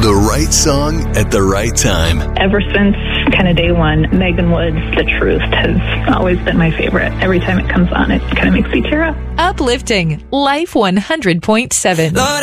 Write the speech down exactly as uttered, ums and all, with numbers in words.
The right song at the right time. Ever since kind of day one, Megan Wood's The Truth has always been my favorite. Every time it comes on, it kind of makes me tear up. Uplifting Life one hundred point seven.